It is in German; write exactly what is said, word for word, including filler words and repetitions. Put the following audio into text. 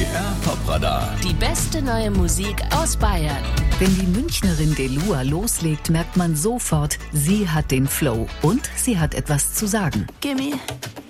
R Top-Radar. Die beste neue Musik aus Bayern. Wenn die Münchnerin Delua loslegt, merkt man sofort, sie hat den Flow und sie hat etwas zu sagen. Gimme